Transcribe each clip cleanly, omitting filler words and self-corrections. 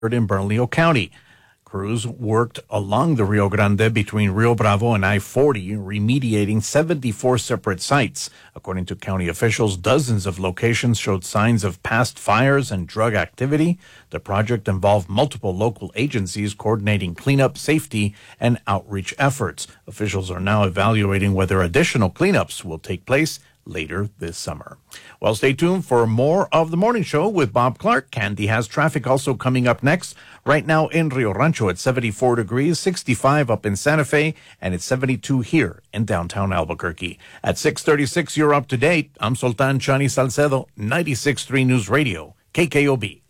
in Bernalillo County. Crews worked along the Rio Grande between Rio Bravo and I-40, remediating 74 separate sites. According to county officials, dozens of locations showed signs of past fires and drug activity. The project involved multiple local agencies coordinating cleanup, safety, and outreach efforts. Officials are now evaluating whether additional cleanups will take place later this summer. Well, stay tuned for more of the morning show with Bob Clark. Candy has traffic also coming up next. Right now in Rio Rancho at 74 degrees, 65 up in Santa Fe, and it's 72 here in downtown Albuquerque. At 6:36, you're up to date. I'm Sultan Chani Salcedo, 96.3 News Radio, KKOB.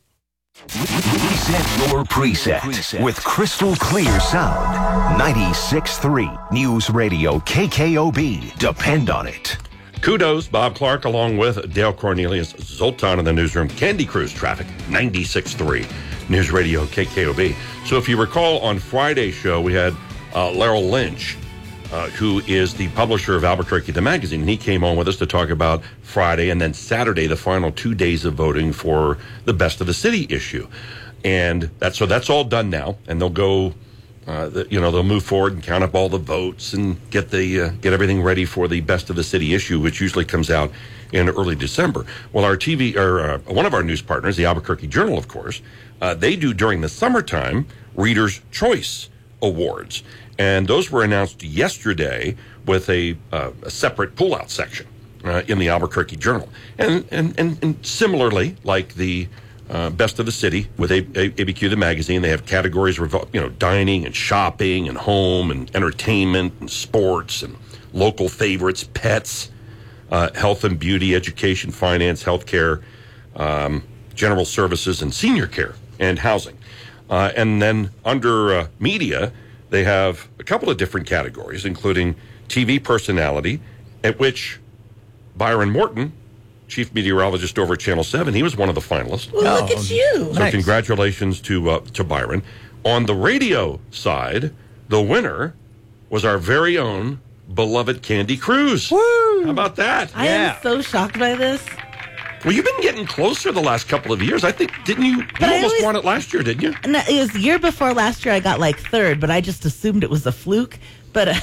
Reset your preset with crystal clear sound. 96.3 News Radio, KKOB. Depend on it. Kudos, Bob Clark, along with Dale Cornelius, Zoltan in the newsroom. Candy Cruise traffic, 96.3 News Radio, KKOB. So if you recall, on Friday's show, we had Laryl Lynch, who is the publisher of Albuquerque, the magazine. And he came on with us to talk about Friday and then Saturday, the final 2 days of voting for the Best of the City issue. And that's all done now. And they'll go... they'll move forward and count up all the votes and get everything ready for the Best of the City issue, which usually comes out in early December. Well, one of our news partners, the Albuquerque Journal, of course, they do during the summertime Reader's Choice Awards, and those were announced yesterday with a separate pullout section in the Albuquerque Journal, and similarly, like the Best of the City with ABQ, the magazine, they have categories, dining and shopping and home and entertainment and sports and local favorites, pets, health and beauty, education, finance, healthcare, general services, and senior care and housing. And then under media, they have a couple of different categories, including TV personality, at which Byron Morton, chief meteorologist over at Channel 7, he was one of the finalists. Well, look at you. So nice. Congratulations to Byron. On the radio side, the winner was our very own beloved Candy Cruz. Woo! How about that? I am so shocked by this. Well, you've been getting closer the last couple of years. I think, didn't you? You almost won it last year, didn't you? No, it was the year before last year I got like third, but I just assumed it was a fluke. But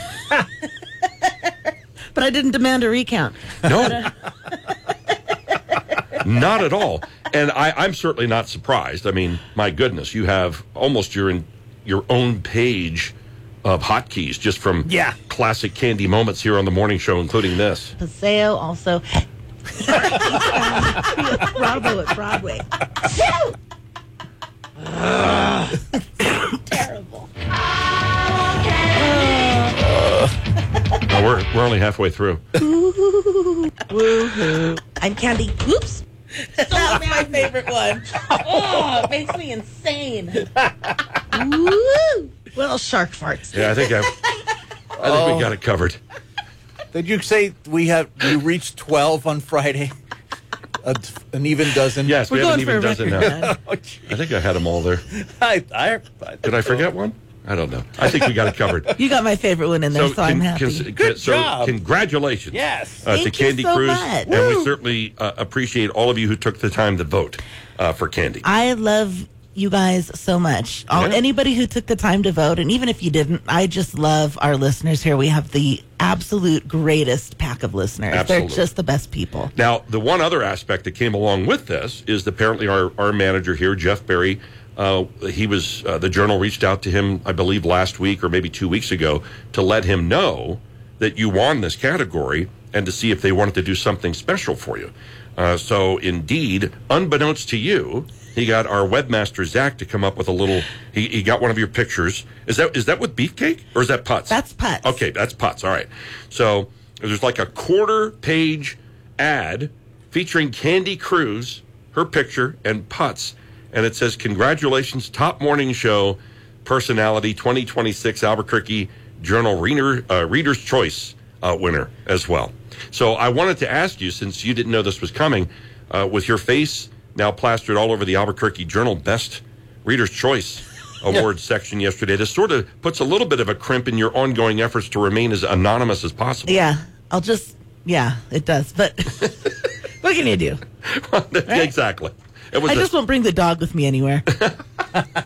but I didn't demand a recount. No. Not at all. And I'm certainly not surprised. I mean, my goodness, you have almost your own page of hotkeys just from classic Candy moments here on the morning show, including this. Paseo also. Bravo at Broadway. Terrible. No, we're only halfway through. Woohoo. I'm Candy. Oops. That's my favorite one. Oh, it makes me insane. Woo! Little shark farts. Yeah, I think we got it covered. Did you say you reached 12 on Friday? An even dozen? Yes, we have an even dozen now. Oh, I think I had them all there. Did I forget one? I don't know. I think we got it covered. You got my favorite one in there, so I'm happy. Good job. Congratulations to Candy Cruz. And we certainly appreciate all of you who took the time to vote for Candy. I love you guys so much. Anybody who took the time to vote, and even if you didn't, I just love our listeners here. We have the absolute greatest pack of listeners. Absolutely. They're just the best people. Now, the one other aspect that came along with this is apparently our manager here, Jeff Berry, the Journal reached out to him, I believe, last week or maybe 2 weeks ago to let him know that you won this category and to see if they wanted to do something special for you. So, indeed, unbeknownst to you, he got our webmaster, Zach, to come up with a little... He got one of your pictures. Is that with Beefcake, or is that Putz? That's Putz. Okay, that's Putz. All right. So, there's like a quarter-page ad featuring Candy Cruz, her picture, and Putz. And it says, congratulations, top morning show personality 2026 Albuquerque Journal Reader's Choice winner as well. So I wanted to ask you, since you didn't know this was coming, with your face now plastered all over the Albuquerque Journal Best Reader's Choice Awards section yesterday, this sort of puts a little bit of a crimp in your ongoing efforts to remain as anonymous as possible. Yeah, it does. But what can you do? Right? Exactly. It was I just won't bring the dog with me anywhere.